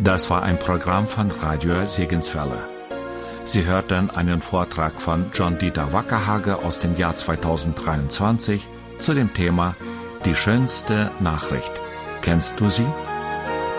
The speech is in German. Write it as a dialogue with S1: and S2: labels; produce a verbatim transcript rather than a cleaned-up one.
S1: Das war ein Programm von Radio Segenswelle. Sie hörten einen Vortrag von John-Dieter Wackerhage aus dem Jahr zweitausenddreiundzwanzig zu dem Thema Die schönste Nachricht. Kennst du sie?